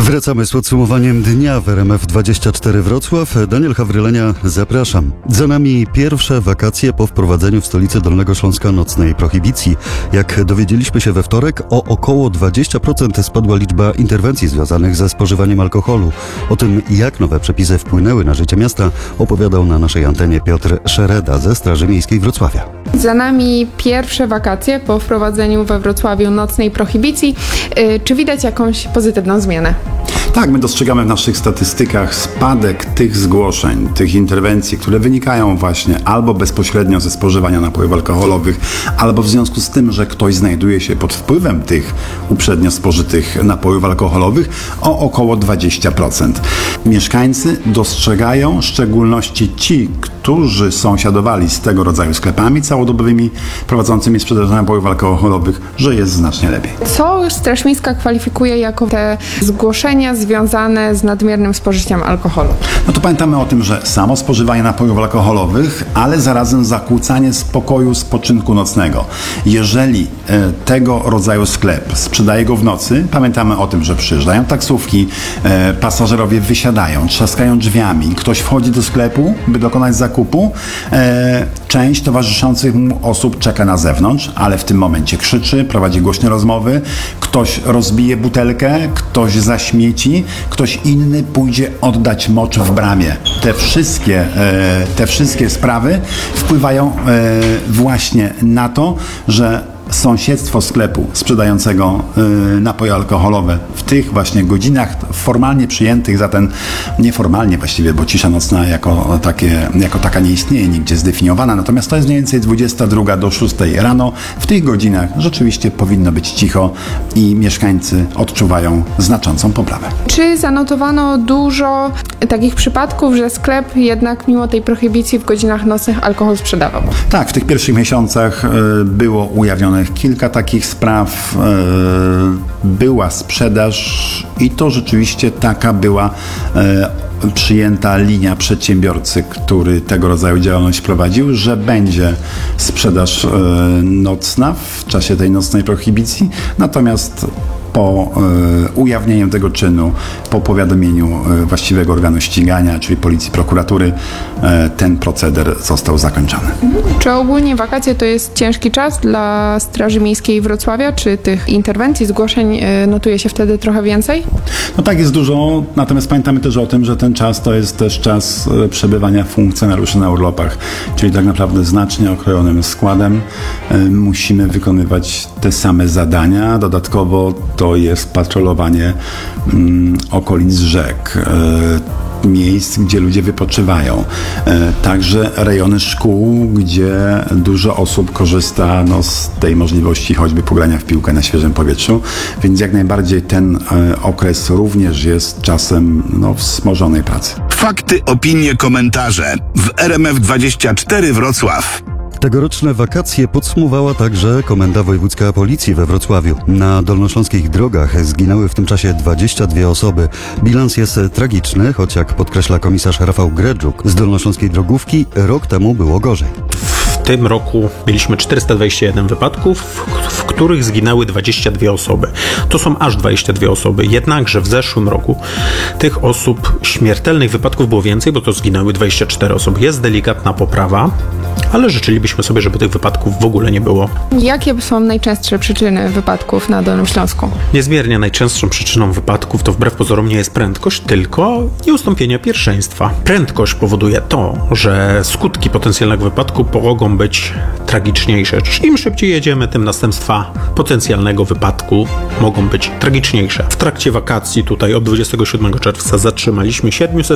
Wracamy z podsumowaniem dnia w RMF24 Wrocław. Daniel Hawrylenia, zapraszam. Za nami pierwsze wakacje po wprowadzeniu w stolicy Dolnego Śląska nocnej prohibicji. Jak dowiedzieliśmy się we wtorek, o około 20% spadła liczba interwencji związanych ze spożywaniem alkoholu. O tym, jak nowe przepisy wpłynęły na życie miasta, opowiadał na naszej antenie Piotr Szereda ze Straży Miejskiej Wrocławia. Za nami pierwsze wakacje po wprowadzeniu we Wrocławiu nocnej prohibicji. Czy widać jakąś pozytywną zmianę? Tak, my dostrzegamy w naszych statystykach spadek tych zgłoszeń, tych interwencji, które wynikają właśnie albo bezpośrednio ze spożywania napojów alkoholowych, albo w związku z tym, że ktoś znajduje się pod wpływem tych uprzednio spożytych napojów alkoholowych, o około 20%. Mieszkańcy dostrzegają, w szczególności ci, którzy sąsiadowali z tego rodzaju sklepami całodobowymi prowadzącymi sprzedaż napojów alkoholowych, że jest znacznie lepiej. Co Straż Miejska kwalifikuje jako te zgłoszenia związane z nadmiernym spożyciem alkoholu? No to pamiętamy o tym, że samo spożywanie napojów alkoholowych, ale zarazem zakłócanie spokoju spoczynku nocnego. Jeżeli tego rodzaju sklep sprzedaje go w nocy, pamiętamy o tym, że przyjeżdżają taksówki, pasażerowie wysiadają, trzaskają drzwiami, ktoś wchodzi do sklepu, by dokonać zakupu, część towarzyszących mu osób czeka na zewnątrz, ale w tym momencie krzyczy, prowadzi głośne rozmowy, ktoś rozbije butelkę, ktoś zaśmieci, ktoś inny pójdzie oddać mocz w bramie. Te wszystkie sprawy wpływają właśnie na to, że sąsiedztwo sklepu sprzedającego napoje alkoholowe w tych właśnie godzinach formalnie przyjętych za ten, nieformalnie właściwie, bo cisza nocna jako taka nie istnieje nigdzie zdefiniowana, natomiast to jest mniej więcej 22 do 6 rano. W tych godzinach rzeczywiście powinno być cicho i mieszkańcy odczuwają znaczącą poprawę. Czy zanotowano dużo takich przypadków, że sklep jednak mimo tej prohibicji w godzinach nocnych alkohol sprzedawał? Tak, w tych pierwszych miesiącach było ujawnionych kilka takich spraw, była sprzedaż i to rzeczywiście taka była przyjęta linia przedsiębiorcy, który tego rodzaju działalność prowadził, że będzie sprzedaż nocna w czasie tej nocnej prohibicji, natomiast po ujawnieniu tego czynu, po powiadomieniu właściwego organu ścigania, czyli policji, prokuratury, ten proceder został zakończony. Czy ogólnie wakacje to jest ciężki czas dla Straży Miejskiej Wrocławia? Czy tych interwencji, zgłoszeń notuje się wtedy trochę więcej? No tak, jest dużo, natomiast pamiętamy też o tym, że ten czas to jest też czas przebywania funkcjonariuszy na urlopach, czyli tak naprawdę znacznie okrojonym składem musimy wykonywać te same zadania. Dodatkowo to jest patrolowanie okolic rzek, miejsc, gdzie ludzie wypoczywają. Także rejony szkół, gdzie dużo osób korzysta z tej możliwości choćby pogrania w piłkę na świeżym powietrzu, więc jak najbardziej ten okres również jest czasem wzmożonej pracy. Fakty, opinie, komentarze w RMF24 Wrocław. Tegoroczne wakacje podsumowała także Komenda Wojewódzka Policji we Wrocławiu. Na dolnośląskich drogach zginęły w tym czasie 22 osoby. Bilans jest tragiczny, choć jak podkreśla komisarz Rafał Gredżuk z dolnośląskiej drogówki, rok temu było gorzej. W tym roku mieliśmy 421 wypadków, w których zginęły 22 osoby. To są aż 22 osoby, jednakże w zeszłym roku tych osób, śmiertelnych wypadków było więcej, bo to zginęły 24 osoby. Jest delikatna poprawa, ale życzylibyśmy sobie, żeby tych wypadków w ogóle nie było. Jakie są najczęstsze przyczyny wypadków na Dolnym Śląsku? Niezmiernie najczęstszą przyczyną wypadków to wbrew pozorom nie jest prędkość, tylko nieustąpienie pierwszeństwa. Prędkość powoduje to, że skutki potencjalnego wypadku mogą być tragiczniejsze. Im szybciej jedziemy, tym następstwa potencjalnego wypadku mogą być tragiczniejsze. W trakcie wakacji tutaj od 27 czerwca zatrzymaliśmy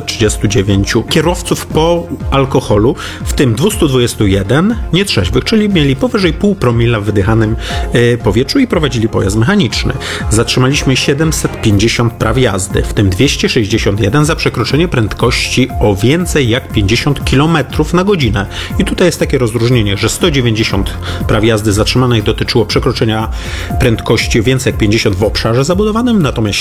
739 kierowców po alkoholu, w tym 221 nietrzeźwych, czyli mieli powyżej 0,5 promila w wydychanym powietrzu i prowadzili pojazd mechaniczny. Zatrzymaliśmy 750 praw jazdy, w tym 261 za przekroczenie prędkości o więcej jak 50 km na godzinę. I tutaj jest takie rozróżnienie, że 190 praw jazdy zatrzymanych dotyczyło przekroczenia prędkości o więcej jak 50 w obszarze zabudowanym, natomiast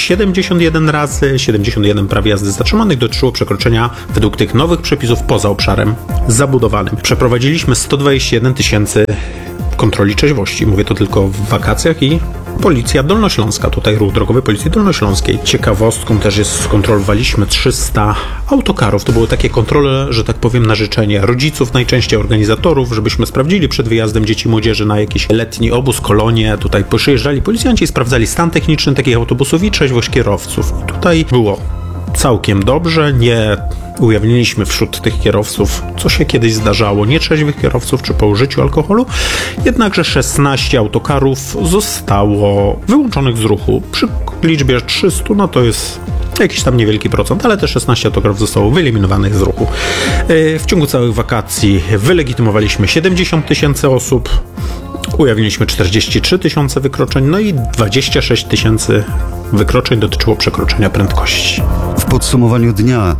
71 praw jazdy zatrzymanych dotyczyło przekroczenia według tych nowych przepisów poza obszarem zabudowanym. Przeprowadziliśmy 121 tysięcy kontroli trzeźwości. Mówię to tylko w wakacjach i Policja Dolnośląska, tutaj ruch drogowy Policji Dolnośląskiej. Ciekawostką też jest, skontrolowaliśmy 300 autokarów. To były takie kontrole, że tak powiem, na życzenie rodziców, najczęściej organizatorów, żebyśmy sprawdzili przed wyjazdem dzieci i młodzieży na jakiś letni obóz, kolonię. Tutaj przyjeżdżali policjanci i sprawdzali stan techniczny takich autobusów i trzeźwość kierowców. I tutaj było całkiem dobrze, nie ujawniliśmy wśród tych kierowców, co się kiedyś zdarzało, nietrzeźwych kierowców czy po użyciu alkoholu, jednakże 16 autokarów zostało wyłączonych z ruchu. Przy liczbie 300, no to jest jakiś tam niewielki procent, ale te 16 autokarów zostało wyeliminowanych z ruchu. W ciągu całych wakacji wylegitymowaliśmy 70 000 osób, ujawniliśmy 43 000 wykroczeń, no i 26 000 wykroczeń dotyczyło przekroczenia prędkości. W podsumowaniu dnia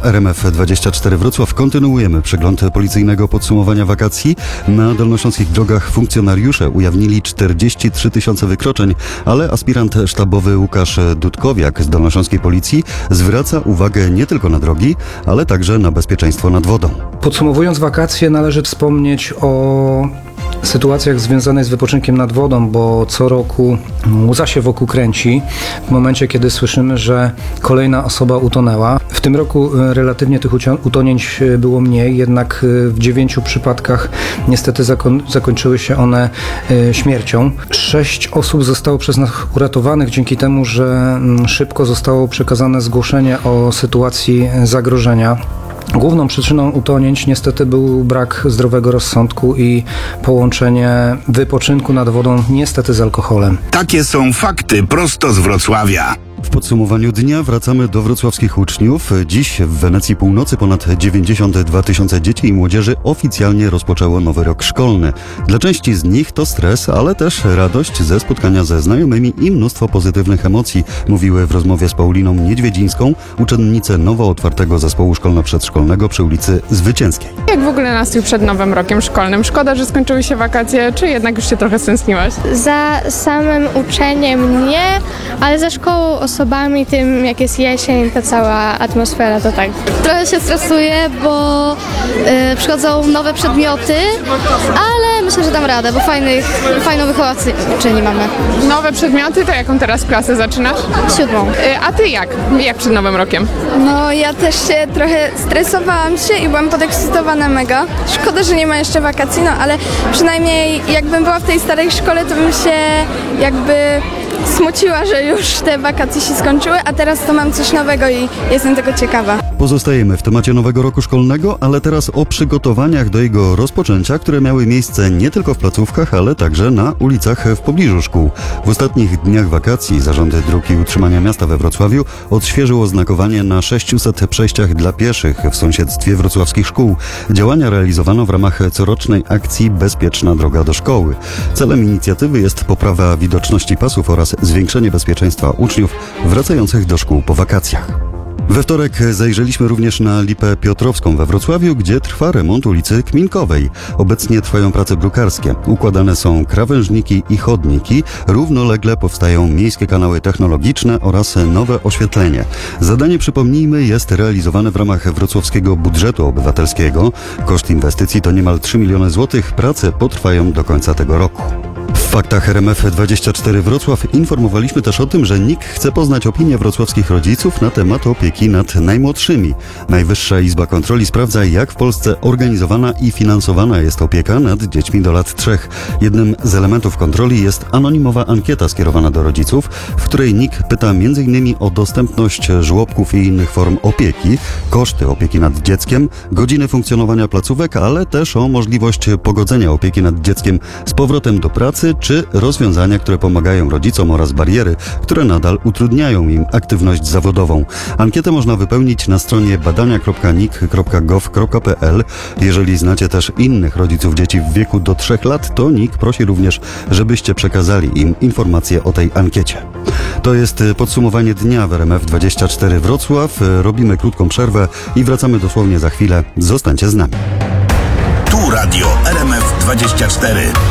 RMF24 Wrocław kontynuujemy przegląd policyjnego podsumowania wakacji. Na dolnośląskich drogach funkcjonariusze ujawnili 43 000 wykroczeń, ale aspirant sztabowy Łukasz Dudkowiak z dolnośląskiej policji zwraca uwagę nie tylko na drogi, ale także na bezpieczeństwo nad wodą. Podsumowując wakacje, należy wspomnieć o sytuacjach związanych z wypoczynkiem nad wodą, bo co roku łza się wokół kręci w momencie, kiedy słyszymy, że kolejna osoba utonęła. W tym roku relatywnie tych utonięć było mniej, jednak w 9 przypadkach niestety zakończyły się one śmiercią. 6 osób zostało przez nas uratowanych dzięki temu, że szybko zostało przekazane zgłoszenie o sytuacji zagrożenia. Główną przyczyną utonięć niestety był brak zdrowego rozsądku i połączenie wypoczynku nad wodą niestety z alkoholem. Takie są fakty prosto z Wrocławia. W podsumowaniu dnia wracamy do wrocławskich uczniów. Dziś w Wenecji Północy ponad 92 000 dzieci i młodzieży oficjalnie rozpoczęło nowy rok szkolny. Dla części z nich to stres, ale też radość ze spotkania ze znajomymi i mnóstwo pozytywnych emocji, mówiły w rozmowie z Pauliną Niedźwiedzińską, uczennice nowo otwartego zespołu szkolno-przedszkolnego przy ulicy Zwycięskiej. Jak w ogóle nastrój przed nowym rokiem szkolnym? Szkoda, że skończyły się wakacje, czy jednak już się trochę stęskniłaś? Za samym uczeniem nie, ale za szkołą, osobami, tym jak jest jesień, ta cała atmosfera, to tak. Trochę się stresuję, bo przychodzą nowe przedmioty, ale myślę, że dam radę, bo fajną wychowawczynię mamy. Nowe przedmioty, to jaką teraz klasę zaczynasz? 7. A ty jak? Jak przed nowym rokiem? No ja też się trochę stresowałam się i byłam podekscytowana mega. Szkoda, że nie ma jeszcze wakacji, no ale przynajmniej jakbym była w tej starej szkole, to bym się jakby smuciła, że już te wakacje się skończyły, a teraz to mam coś nowego i jestem tego ciekawa. Pozostajemy w temacie nowego roku szkolnego, ale teraz o przygotowaniach do jego rozpoczęcia, które miały miejsce nie tylko w placówkach, ale także na ulicach w pobliżu szkół. W ostatnich dniach wakacji Zarząd Dróg i Utrzymania Miasta we Wrocławiu odświeżył oznakowanie na 600 przejściach dla pieszych w sąsiedztwie wrocławskich szkół. Działania realizowano w ramach corocznej akcji Bezpieczna droga do szkoły. Celem inicjatywy jest poprawa widoczności pasów oraz zwiększenie bezpieczeństwa uczniów wracających do szkół po wakacjach. We wtorek zajrzeliśmy również na Lipę Piotrowską we Wrocławiu, gdzie trwa remont ulicy Kminkowej. Obecnie trwają prace brukarskie. Układane są krawężniki i chodniki. Równolegle powstają miejskie kanały technologiczne oraz nowe oświetlenie. Zadanie, przypomnijmy, jest realizowane w ramach wrocławskiego budżetu obywatelskiego. Koszt inwestycji to niemal 3 miliony złotych. Prace potrwają do końca tego roku. W faktach RMF24 Wrocław informowaliśmy też o tym, że NIK chce poznać opinię wrocławskich rodziców na temat opieki nad najmłodszymi. Najwyższa Izba Kontroli sprawdza, jak w Polsce organizowana i finansowana jest opieka nad dziećmi do lat 3. Jednym z elementów kontroli jest anonimowa ankieta skierowana do rodziców, w której NIK pyta m.in. o dostępność żłobków i innych form opieki, koszty opieki nad dzieckiem, godziny funkcjonowania placówek, ale też o możliwość pogodzenia opieki nad dzieckiem z powrotem do pracy, czy rozwiązania, które pomagają rodzicom oraz bariery, które nadal utrudniają im aktywność zawodową. Ankietę można wypełnić na stronie badania.nik.gov.pl. Jeżeli znacie też innych rodziców dzieci w wieku do 3 lat, to NIK prosi również, żebyście przekazali im informacje o tej ankiecie. To jest podsumowanie dnia w RMF24 Wrocław. Robimy krótką przerwę i wracamy dosłownie za chwilę. Zostańcie z nami. Tu radio RMF24.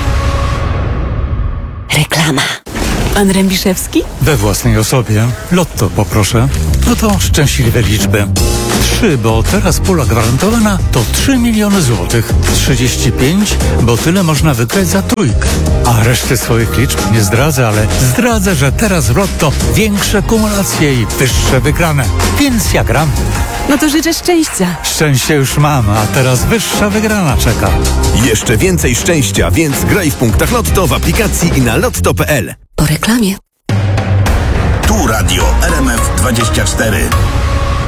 Reklama. Pan Rębiszewski? We własnej osobie. Lotto poproszę. No to szczęśliwe liczby. 3, bo teraz pula gwarantowana to 3 miliony złotych. 35, bo tyle można wygrać za trójkę. A reszty swoich liczb nie zdradzę, ale zdradzę, że teraz w Lotto większe kumulacje i wyższe wygrane. Więc ja gram. No to życzę szczęścia. Szczęście już mam, a teraz wyższa wygrana czeka. Jeszcze więcej szczęścia, więc graj w punktach Lotto w aplikacji i na lotto.pl. Po reklamie. Tu Radio RMF 24.